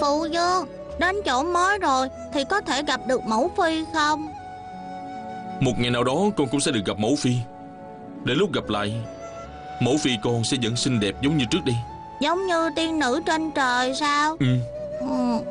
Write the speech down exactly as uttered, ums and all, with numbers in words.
Phụ vương, đến chỗ mới rồi thì có thể gặp được mẫu phi không? Một ngày nào đó con cũng sẽ được gặp mẫu phi. Đến lúc gặp lại, mẫu phi con sẽ vẫn xinh đẹp giống như trước đây. Giống như tiên nữ trên trời sao? Ừ. Ừ.